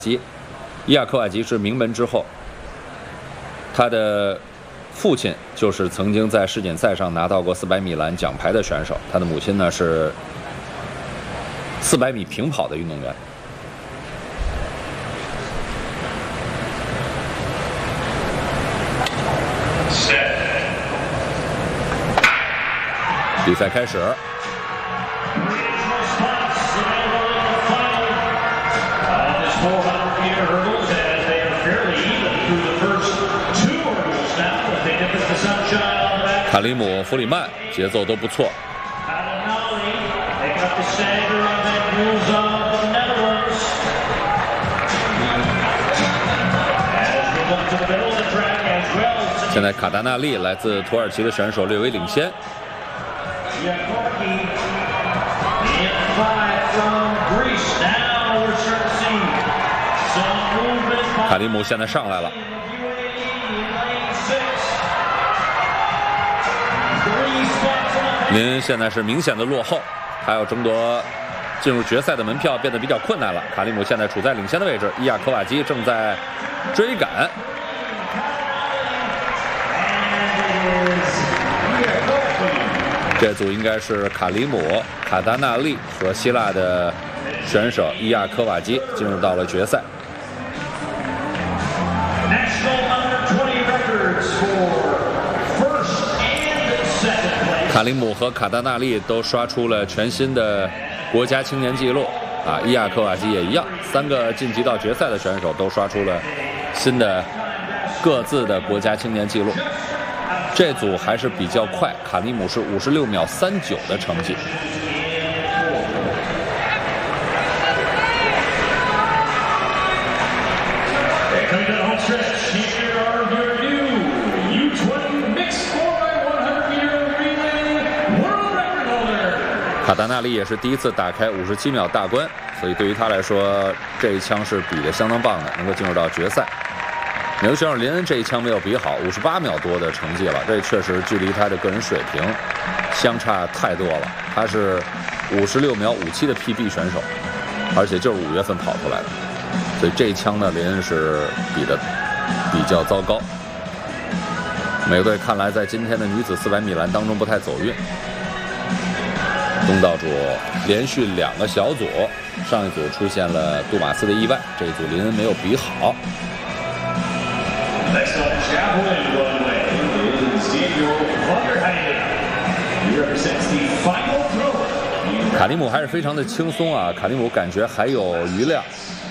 伊亚科瓦吉是名门之后，他的父亲就是曾经在世锦赛上拿到过400米栏奖牌的选手，他的母亲呢是400米平跑的运动员。比赛开始。 卡里姆、弗里曼节奏都不错。现在卡达纳利来自土耳其的选手略微领先。卡里姆现在上来了。 林恩现在是明显的落后，还要争夺进入决赛的门票变得比较困难了。卡里姆现在处在领先的位置，伊亚科瓦基正在追赶。这组应该是卡里姆、卡达纳利和希腊的选手伊亚科瓦基进入到了决赛。 卡里姆和卡达纳利都刷出了全新的国家青年纪录啊，伊亚科瓦基也一样，3个晋级到决赛的选手都刷出了新的各自的国家青年纪录。这组还是比较快，卡里姆是56秒39的成绩。 卡达纳利也是第一次打开57秒大关，所以对于他来说，这一枪是比得相当棒的，能够进入到决赛。美国选手林恩这一枪没有比好，58秒多的成绩了，这确实距离他的个人水平相差太多了。他是56秒57的 PB 选手，而且就是5月份跑出来的，所以这一枪呢，林恩是比得比较糟糕。美国队看来在今天的女子400米栏当中不太走运。 东道主连续2个小组，上一组出现了杜马斯的意外，这一组林恩没有比好。卡里姆还是非常的轻松啊，卡里姆感觉还有余量。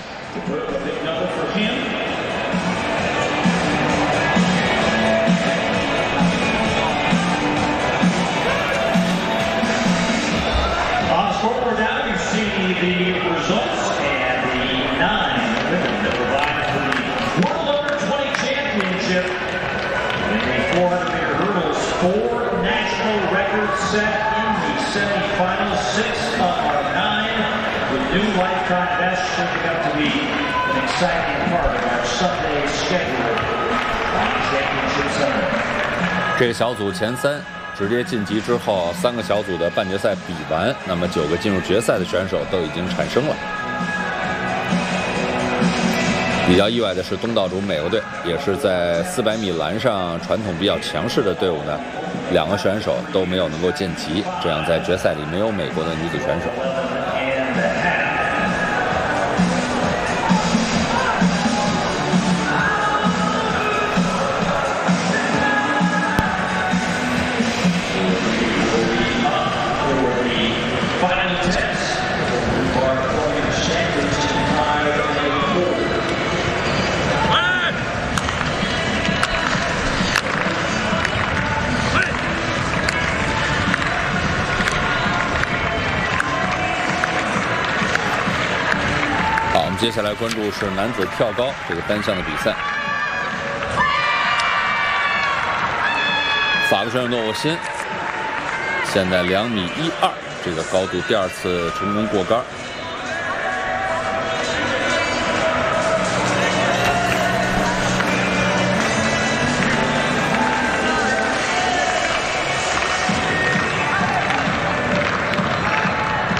The results and the 9 women that provide for the World Under 20 Championship in the 400-meter hurdles. 4 national records set in the semifinals. 6 of 9 with new lifetime bests shaping up to be an exciting part of our Sunday schedule on Championship Sunday. 这个小组前3。 直接晋级之后，3个小组的半决赛比完，那么9个进入决赛的选手都已经产生了。比较意外的是，东道主美国队也是在400米栏上传统比较强势的队伍呢，2个选手都没有能够晋级，这样在决赛里没有美国的女子选手。 接下来关注是男子跳高这个单项的比赛。法国选手诺沃辛现在2米12这个高度第2次成功过杆。